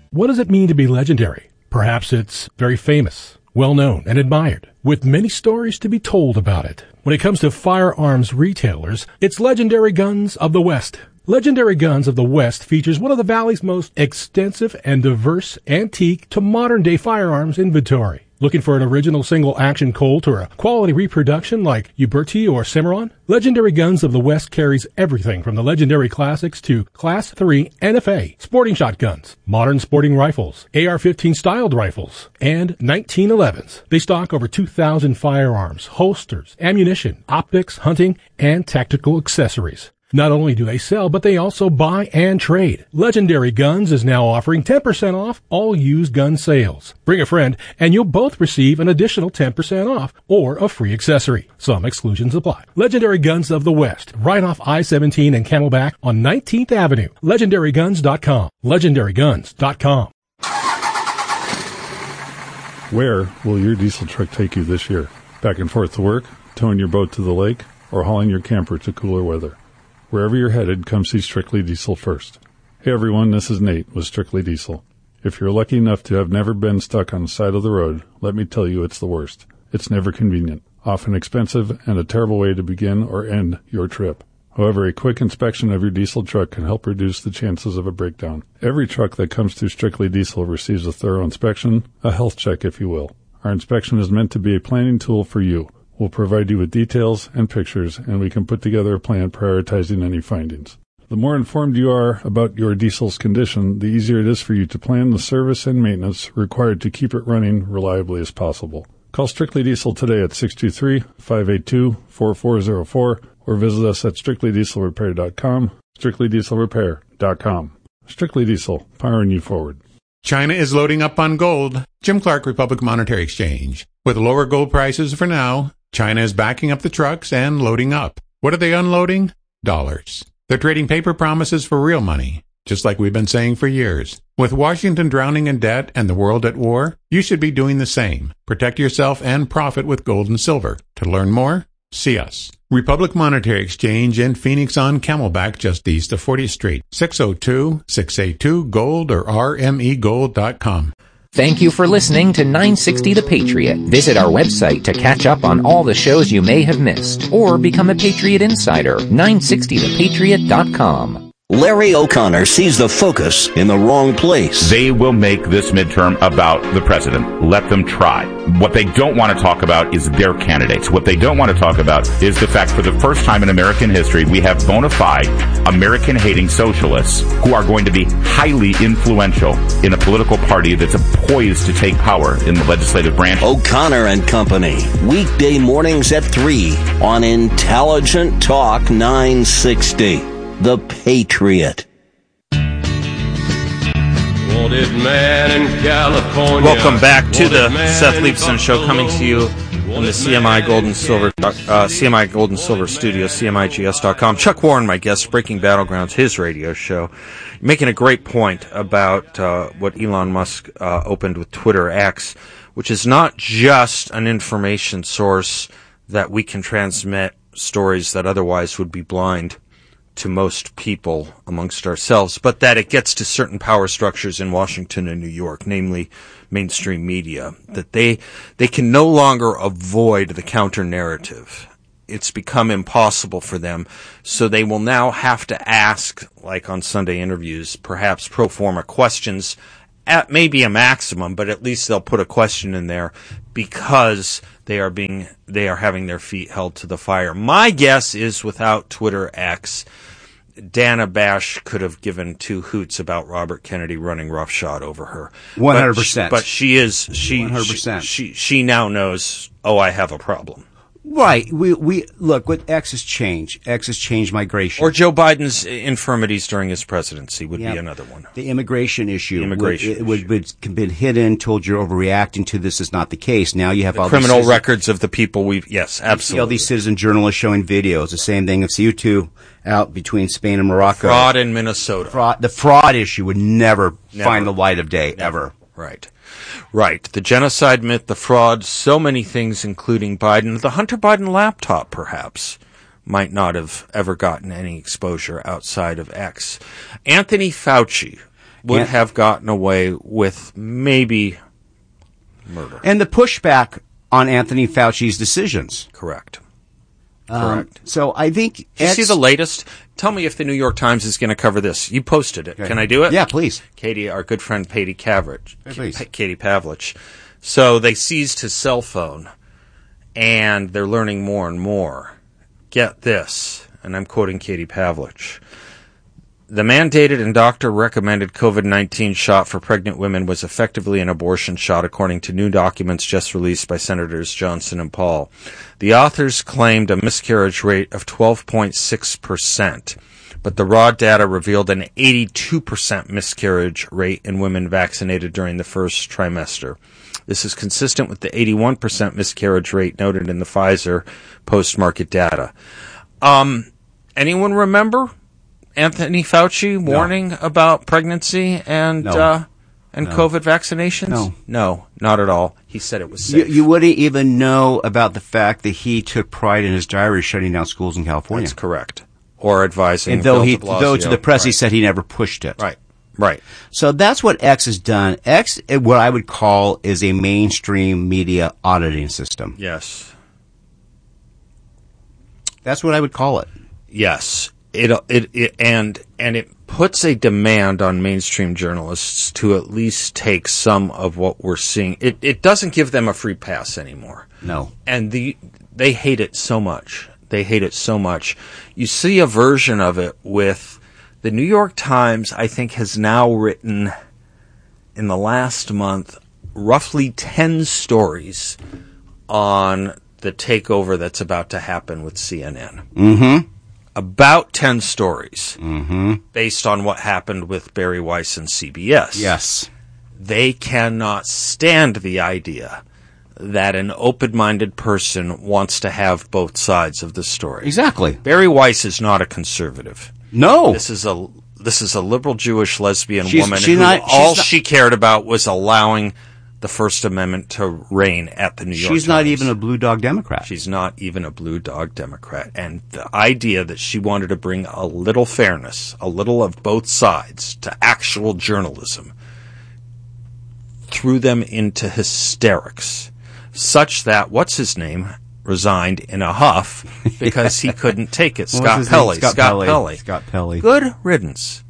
What does it mean to be legendary? Perhaps it's very famous, well-known, and admired, with many stories to be told about it. When it comes to firearms retailers, it's Legendary Guns of the West. Legendary Guns of the West features one of the Valley's most extensive and diverse antique to modern-day firearms inventory. Looking for an original single-action Colt or a quality reproduction like Uberti or Cimarron? Legendary Guns of the West carries everything from the legendary classics to Class 3 NFA, sporting shotguns, modern sporting rifles, AR-15 styled rifles, and 1911s. They stock over 2,000 firearms, holsters, ammunition, optics, hunting, and tactical accessories. Not only do they sell, but they also buy and trade. Legendary Guns is now offering 10% off all used gun sales. Bring a friend, and you'll both receive an additional 10% off or a free accessory. Some exclusions apply. Legendary Guns of the West, right off I-17 and Camelback on 19th Avenue. LegendaryGuns.com. LegendaryGuns.com. Where will your diesel truck take you this year? Back and forth to work, towing your boat to the lake, or hauling your camper to cooler weather? Wherever you're headed, come see Strictly Diesel first. Hey everyone, this is Nate with Strictly Diesel. If you're lucky enough to have never been stuck on the side of the road, let me tell you it's the worst. It's never convenient, often expensive, and a terrible way to begin or end your trip. However, a quick inspection of your diesel truck can help reduce the chances of a breakdown. Every truck that comes through Strictly Diesel receives a thorough inspection, a health check if you will. Our inspection is meant to be a planning tool for you. We'll provide you with details and pictures, and we can put together a plan prioritizing any findings. The more informed you are about your diesel's condition, the easier it is for you to plan the service and maintenance required to keep it running reliably as possible. Call Strictly Diesel today at 623-582-4404 or visit us at strictlydieselrepair.com, strictlydieselrepair.com. Strictly Diesel, powering you forward. China is loading up on gold. Jim Clark, Republic Monetary Exchange. With lower gold prices for now, China is backing up the trucks and loading up. What are they unloading? Dollars. They're trading paper promises for real money, just like we've been saying for years. With Washington drowning in debt and the world at war, you should be doing the same. Protect yourself and profit with gold and silver. To learn more, see us. Republic Monetary Exchange in Phoenix on Camelback, just east of 40th Street. 602-682-GOLD or rmegold.com. Thank you for listening to 960 The Patriot. Visit our website to catch up on all the shows you may have missed, or become a Patriot Insider, 960thepatriot.com. Larry O'Connor sees the focus in the wrong place. They will make this midterm about the president. Let them try. What they don't want to talk about is their candidates. What they don't want to talk about is the fact for the first time in American history, we have bona fide American-hating socialists who are going to be highly influential in a political party that's poised to take power in the legislative branch. O'Connor and Company, weekday mornings at 3 on Intelligent Talk 960. The Patriot. Welcome back to the Seth Leibsohn Show, coming to you from the CMI Gold and Silver studio, CMIGS.com. Chuck Warren, my guest, Breaking Battlegrounds, his radio show, making a great point about what Elon Musk opened with Twitter X, which is not just an information source that we can transmit stories that otherwise would be blind to most people amongst ourselves, but that it gets to certain power structures in Washington and New York, namely mainstream media, that they can no longer avoid the counter-narrative. It's become impossible for them, so they will now have to ask, like on Sunday interviews, perhaps pro forma questions at maybe a maximum, but at least they'll put a question in there because they are having their feet held to the fire. My guess is without Twitter X, Dana Bash could have given two hoots about Robert Kennedy running roughshod over her. 100%. But she 100%. She now knows, I have a problem. Right. We look, what X has changed. X has changed migration. Or Joe Biden's infirmities during his presidency would be another one. The immigration issue. Would been hidden, told you're overreacting to this is not the case. Now you have the all criminal these records of the people Yes, absolutely. All these citizen journalists showing videos. The same thing. It's you two out between Spain and Morocco. Fraud in Minnesota. The fraud issue would never find the light of day, ever. Right. The genocide myth, the fraud, so many things, including Biden. The Hunter Biden laptop, perhaps, might not have ever gotten any exposure outside of X. Anthony Fauci. would have gotten away with maybe murder. And the pushback on Anthony Fauci's decisions. Correct. So I think... Did you see the latest? Tell me if the New York Times is going to cover this. You posted it. Okay. Can I do it? Yeah, please. Katie, our good friend Katie Pavlich. Please. Katie Pavlich. So they seized his cell phone, and they're learning more and more. Get this, and I'm quoting Katie Pavlich. The mandated and doctor-recommended COVID-19 shot for pregnant women was effectively an abortion shot, according to new documents just released by Senators Johnson and Paul. The authors claimed a miscarriage rate of 12.6%, but the raw data revealed an 82% miscarriage rate in women vaccinated during the first trimester. This is consistent with the 81% miscarriage rate noted in the Pfizer post-market data. Anyone remember Anthony Fauci warning about pregnancy and COVID vaccinations? No, not at all. He said it was safe. You wouldn't even know about the fact that he took pride in his diary shutting down schools in California. That's correct. Or advising. And though to the press he said he never pushed it. Right. So that's what X has done. X, what I would call, is a mainstream media auditing system. Yes. That's what I would call it. Yes. It puts a demand on mainstream journalists to at least take some of what we're seeing. It doesn't give them a free pass anymore. No. And they hate it so much. They hate it so much. You see a version of it with the New York Times, I think, has now written in the last month roughly 10 stories on the takeover that's about to happen with CNN. Mm-hmm. About 10 stories based on what happened with Barry Weiss and CBS. Yes. They cannot stand the idea that an open-minded person wants to have both sides of the story. Exactly. Barry Weiss is not a conservative. No. This is a liberal Jewish lesbian woman who she cared about was allowing the First Amendment to reign at the New York Times. She's not even a blue dog Democrat. She's not even a blue dog Democrat. And the idea that she wanted to bring a little fairness, a little of both sides to actual journalism, threw them into hysterics, such that, what's his name, resigned in a huff because he couldn't take it. Scott Pelley. Good riddance.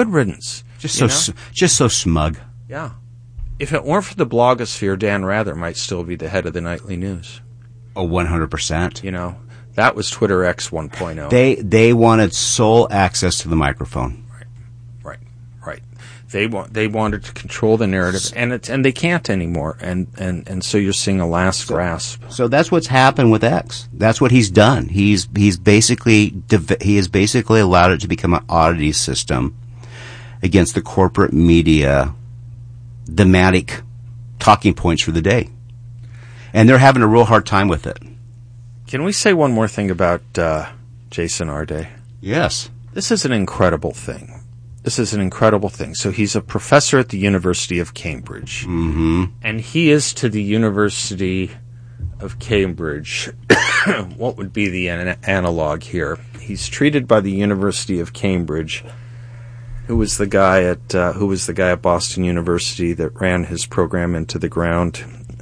Just so smug. Yeah. If it weren't for the blogosphere, Dan Rather might still be the head of the Nightly News. Oh, 100%. You know, that was Twitter X 1.0. They wanted sole access to the microphone. Right. They wanted to control the narrative, and they can't anymore. And so you're seeing a last grasp. So that's what's happened with X. That's what he's done. He has basically allowed it to become an oddity system against the corporate media thematic talking points for the day. And they're having a real hard time with it. Can we say one more thing about Jason Arday? Yes. This is an incredible thing. So he's a professor at the University of Cambridge. Mm-hmm. And he is to the University of Cambridge. What would be the analog here? He's treated by the University of Cambridge. Who was the guy at Boston University that ran his program into the ground?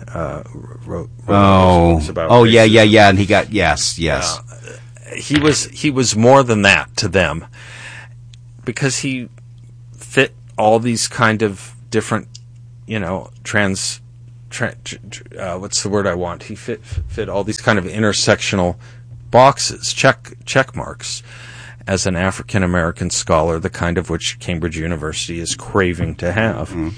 Yeah. And he got yes. He was more than that to them, because he fit all these kind of different, what's the word I want? He fit all these kind of intersectional boxes, check marks. As an African-American scholar, the kind of which Cambridge University is craving to have. Mm-hmm.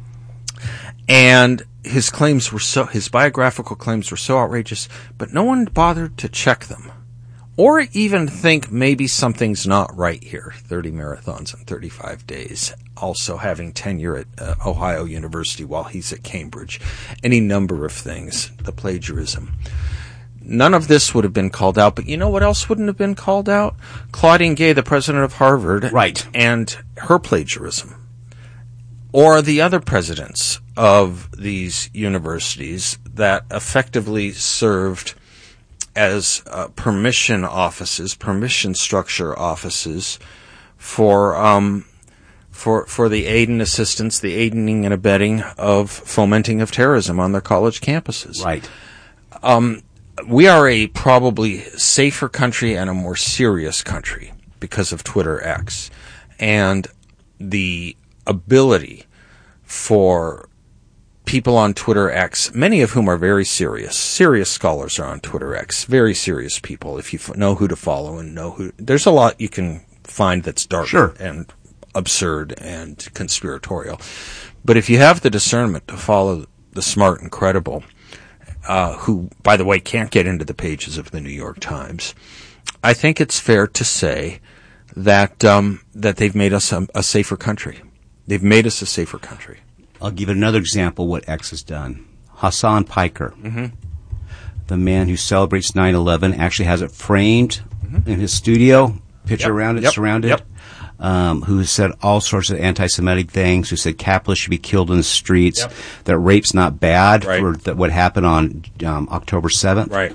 And his biographical claims were so outrageous, but no one bothered to check them. Or even think maybe something's not right here. 30 marathons in 35 days. Also having tenure at Ohio University while he's at Cambridge. Any number of things. The plagiarism. None of this would have been called out, but you know what else wouldn't have been called out? Claudine Gay, the president of Harvard, right, and her plagiarism. Or the other presidents of these universities that effectively served as permission structure offices for for the aid and assistance, the aiding and abetting of fomenting of terrorism on their college campuses. Right. We are a probably safer country and a more serious country because of Twitter X. And the ability for people on Twitter X, many of whom are very serious scholars are on Twitter X, very serious people, if you know who to follow and know who... There's a lot you can find that's dark and absurd and conspiratorial. But if you have the discernment to follow the smart and credible, who, by the way, can't get into the pages of the New York Times, I think it's fair to say that that they've made us a safer country. They've made us a safer country. I'll give another example of what X has done. Hassan Piker, the man who celebrates 9/11, actually has it framed in his studio, picture around it, surrounded, who has said all sorts of anti-Semitic things, who said capitalists should be killed in the streets, that rape's not bad for what happened on October 7th. Right.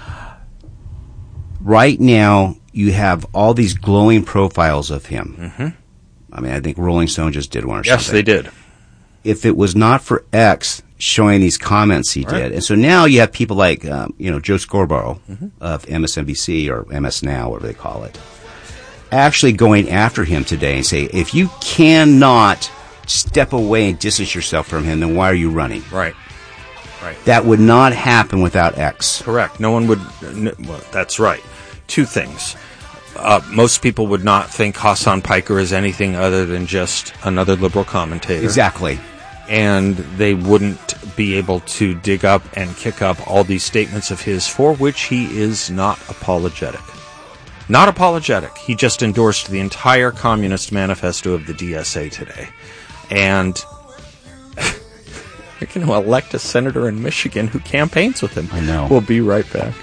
Right now, you have all these glowing profiles of him. I mean, I think Rolling Stone just did one or something. Yes, they did. If it was not for X showing these comments he did. And so now you have people like, Joe Scarborough of MSNBC or MS Now, whatever they call it, actually going after him today and say, if you cannot step away and distance yourself from him, then why are you running? Right. That would not happen without X. Correct. No one would... well, that's right. Two things. Most people would not think Hassan Piker is anything other than just another liberal commentator. Exactly. And they wouldn't be able to dig up and kick up all these statements of his for which he is not apologetic. Not apologetic. He just endorsed the entire Communist Manifesto of the DSA today. And you're going to elect a senator in Michigan who campaigns with him. I know. We'll be right back.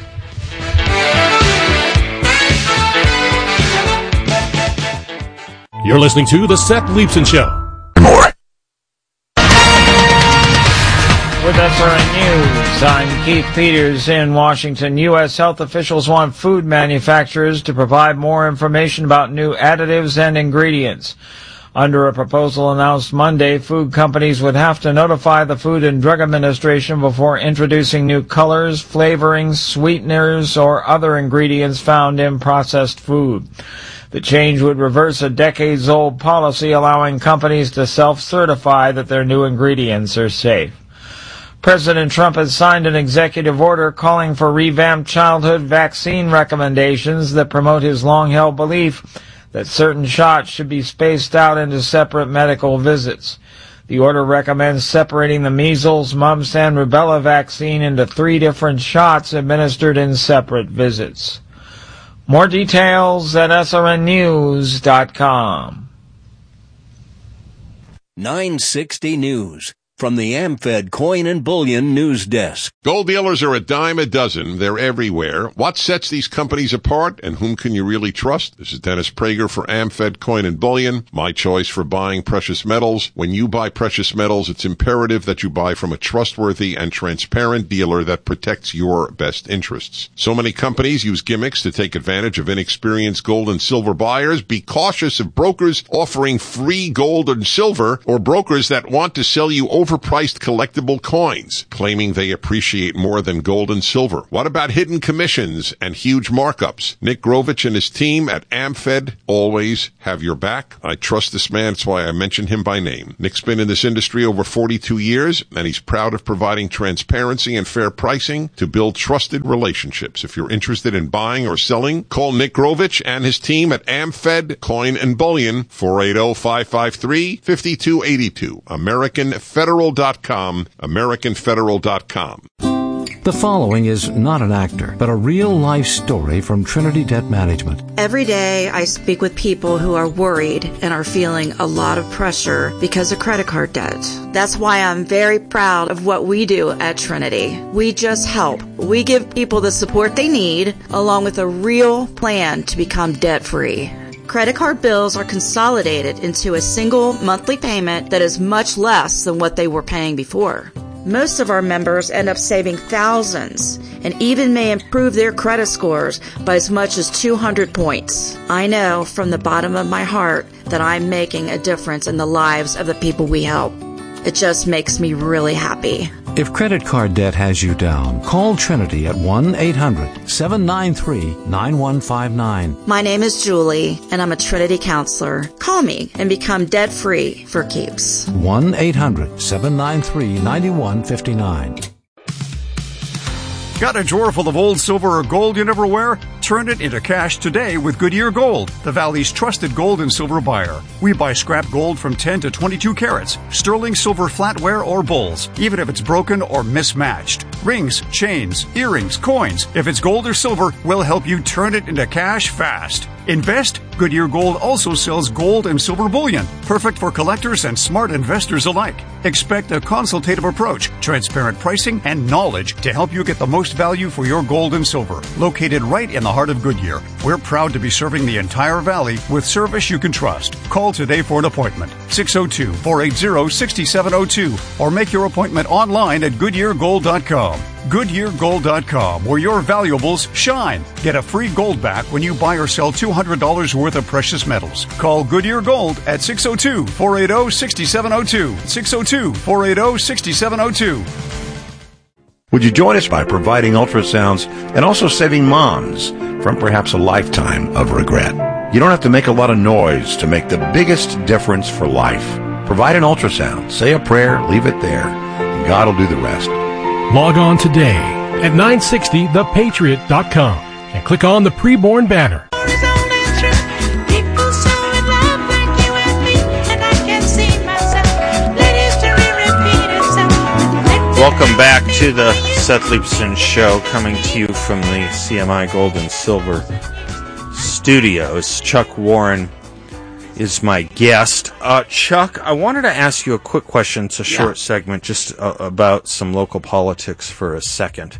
You're listening to The Seth Leibsohn Show. More. With SRN News, I'm Keith Peters in Washington. U.S. health officials want food manufacturers to provide more information about new additives and ingredients. Under a proposal announced Monday, food companies would have to notify the Food and Drug Administration before introducing new colors, flavorings, sweeteners, or other ingredients found in processed food. The change would reverse a decades-old policy allowing companies to self-certify that their new ingredients are safe. President Trump has signed an executive order calling for revamped childhood vaccine recommendations that promote his long-held belief that certain shots should be spaced out into separate medical visits. The order recommends separating the measles, mumps, and rubella vaccine into 3 different shots administered in separate visits. More details at srnnews.com. 960 News from the AmFed Coin and Bullion News Desk. Gold dealers are a dime a dozen. They're everywhere. What sets these companies apart, and whom can you really trust? This is Dennis Prager for AmFed Coin and Bullion, my choice for buying precious metals. When you buy precious metals, it's imperative that you buy from a trustworthy and transparent dealer that protects your best interests. So many companies use gimmicks to take advantage of inexperienced gold and silver buyers. Be cautious of brokers offering free gold and silver, or brokers that want to sell you overpriced collectible coins, claiming they appreciate more than gold and silver. What about hidden commissions and huge markups? Nick Grovich and his team at AmFed always have your back. I trust this man. That's why I mention him by name. Nick's been in this industry over 42 years, and he's proud of providing transparency and fair pricing to build trusted relationships. If you're interested in buying or selling, call Nick Grovich and his team at AmFed Coin and Bullion, 480-553-5282. AmericanFederal.com, AmericanFederal.com. The following is not an actor, but a real-life story from Trinity Debt Management. Every day I speak with people who are worried and are feeling a lot of pressure because of credit card debt. That's why I'm very proud of what we do at Trinity. We just help. We give people the support they need, along with a real plan to become debt-free. Credit card bills are consolidated into a single monthly payment that is much less than what they were paying before. Most of our members end up saving thousands and even may improve their credit scores by as much as 200 points. I know from the bottom of my heart that I'm making a difference in the lives of the people we help. It just makes me really happy. If credit card debt has you down, call Trinity at 1-800-793-9159. My name is Julie, and I'm a Trinity counselor. Call me and become debt-free for keeps. 1-800-793-9159. Got a drawer full of old silver or gold you never wear? Turn it into cash today with Goodyear Gold, the Valley's trusted gold and silver buyer. We buy scrap gold from 10 to 22 carats, sterling silver flatware or bowls, even if it's broken or mismatched. Rings, chains, earrings, coins. If it's gold or silver, we'll help you turn it into cash fast. Invest? Goodyear Gold also sells gold and silver bullion, perfect for collectors and smart investors alike. Expect a consultative approach, transparent pricing, and knowledge to help you get the most value for your gold and silver. Located right in the heart of Goodyear, we're proud to be serving the entire valley with service you can trust. Call today for an appointment, 602-480-6702, or make your appointment online at GoodyearGold.com. GoodyearGold.com, where your valuables shine. Get a free gold back when you buy or sell $200 worth of precious metals. Call Goodyear Gold at 602-480-6702. 602-480-6702. Would you join us by providing ultrasounds and also saving moms from perhaps a lifetime of regret? You don't have to make a lot of noise to make the biggest difference for life. Provide an ultrasound, say a prayer, leave it there, and God will do the rest. Log on today at 960thepatriot.com and click on the preborn banner. Welcome back to the Seth Leibsohn Show, coming to you from the CMI Gold and Silver Studios. Chuck Warren is my guest. Chuck, I wanted to ask you a quick question. It's a short segment, just about some local politics for a second.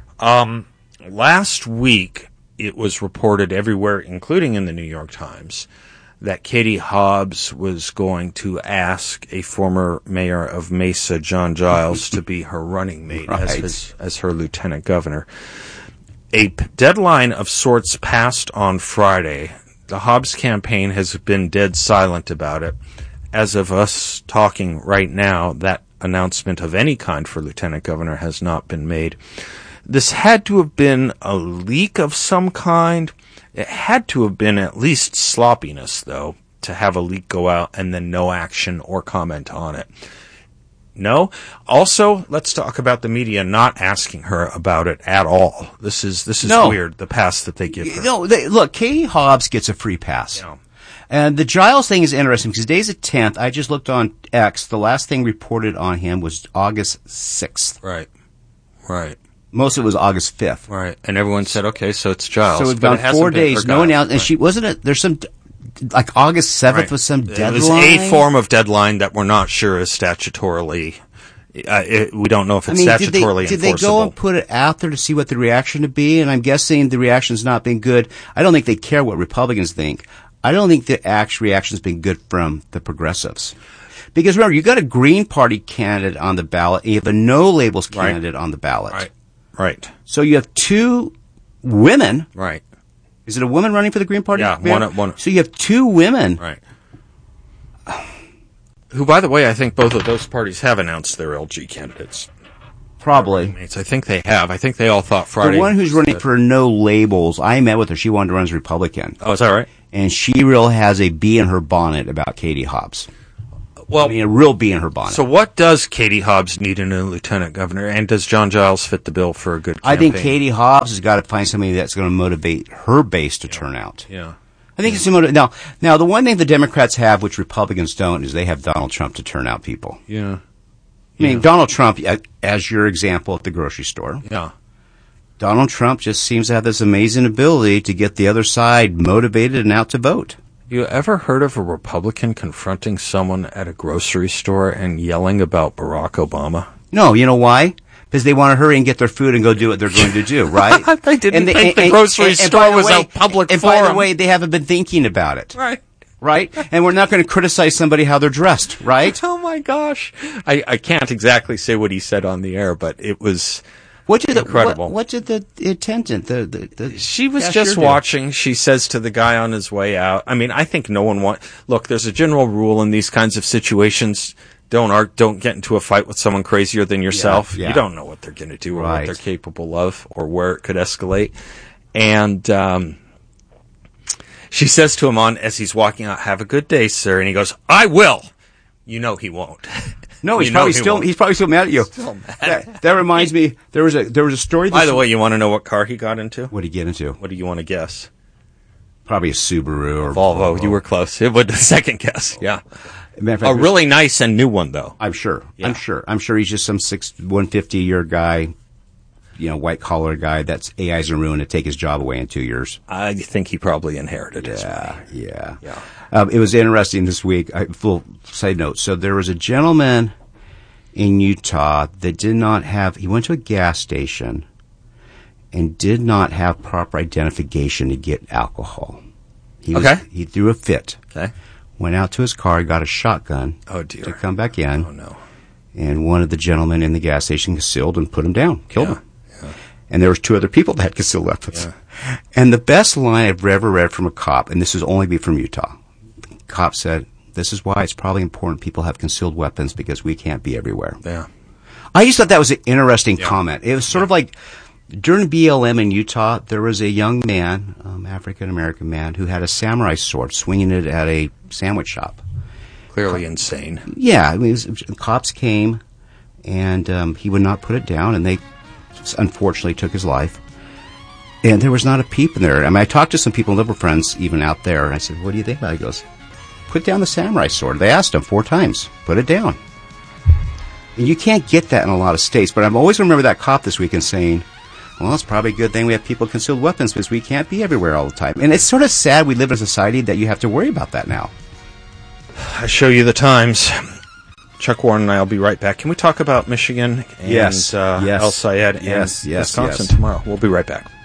Last week, it was reported everywhere, including in the New York Times, that Katie Hobbs was going to ask a former mayor of Mesa, John Giles, to be her running mate as her lieutenant governor. A deadline of sorts passed on Friday. The Hobbs campaign has been dead silent about it. As of us talking right now, that announcement of any kind for lieutenant governor has not been made. This had to have been a leak of some kind. It had to have been at least sloppiness, though, to have a leak go out and then no action or comment on it. No? Also, let's talk about the media not asking her about it at all. This is weird, the pass that they give her. No, look, Katie Hobbs gets a free pass. Yeah. And the Giles thing is interesting because today's the 10th. I just looked on X. The last thing reported on him was August 6th. Right. Most of it was August 5th. Right. And everyone said, okay, so it's Giles. So it's been 4 days. No announcement. And she wasn't there's some, like August 7th was some deadline. It was a form of deadline that we're not sure is statutorily, we don't know if it's statutorily enforceable. Did they go and put it out there to see what the reaction would be? And I'm guessing the reaction's not been good. I don't think they care what Republicans think. I don't think the reaction's been good from the progressives. Because remember, you got a Green Party candidate on the ballot, and you have a no-labels candidate on the ballot. Right. So you have two women. Right. Is it a woman running for the Green Party? Yeah, one. So you have two women. Right. Who, by the way, I think both of those parties have announced their LG candidates. Probably. I think they have. I think they all thought Friday. The one who's running for no labels, I met with her. She wanted to run as Republican. Oh, is that right? And she really has a bee in her bonnet about Katie Hobbs. Well, I mean, a real bee in her bonnet. So what does Katie Hobbs need in a lieutenant governor? And does John Giles fit the bill for a good campaign? I think Katie Hobbs has got to find somebody that's going to motivate her base to turn out. Yeah. I think it's now the one thing the Democrats have, which Republicans don't, is they have Donald Trump to turn out people. Yeah. I mean, Donald Trump, as your example at the grocery store. Yeah. Donald Trump just seems to have this amazing ability to get the other side motivated and out to vote. You ever heard of a Republican confronting someone at a grocery store and yelling about Barack Obama? No, you know why? Because they want to hurry and get their food and go do what they're going to do, right? They didn't think the grocery store was a public forum. And by the way, they haven't been thinking about it. Right. Right? And we're not going to criticize somebody how they're dressed, right? Oh, my my gosh. I can't exactly say what he said on the air, but it was incredible. What did the attendant, the she was just watching. She says to the guy on his way out, I mean, I think no one look, there's a general rule in these kinds of situations. Don't get into a fight with someone crazier than yourself. Yeah. You don't know what they're going to do or what they're capable of or where it could escalate. And she says to him as he's walking out, "Have a good day, sir." And he goes, "I will." You know he won't. No, he's probably still mad at you. That reminds me, there was a story. By the way, you want to know what car he got into? What did he get into? What do you want to guess? Probably a Subaru or Volvo. You were close. It was the second guess. Yeah. A really nice and new one, though. I'm sure. Yeah. I'm sure he's just some 150-year guy, white collar guy that's AI's in ruin to take his job away in 2 years. I think he probably inherited his money. Yeah. It was interesting this week. Full side note. So there was a gentleman in Utah that he went to a gas station and did not have proper identification to get alcohol. He threw a fit. Okay. Went out to his car, got a shotgun. Oh, dear. To come back in. Oh, no. And one of the gentlemen in the gas station concealed and put him down, killed him. Yeah. And there was 2 other people that had concealed weapons. Yeah. And the best line I've ever read from a cop, and this is only be from Utah, the cop said, "This is why it's probably important people have concealed weapons because we can't be everywhere." Yeah. I just thought that was an interesting comment. It was sort of like during BLM in Utah, there was a young man, African-American man, who had a samurai sword, swinging it at a sandwich shop. Clearly insane. Yeah. I mean, cops came, and he would not put it down, and they unfortunately took his life. And there was not a peep in there. I mean, I talked to some people, liberal friends, even out there, and I said, "What do you think about it?" He goes, "Put down the samurai sword." They asked him 4 times. Put it down. And you can't get that in a lot of states, but I'm always remember that cop this weekend saying, "Well, it's probably a good thing we have people with concealed weapons because we can't be everywhere all the time." And it's sort of sad we live in a society that you have to worry about that now. I show you the times. Chuck Warren and I will be right back. Can we talk about Michigan and El Sayed and Wisconsin tomorrow? We'll be right back.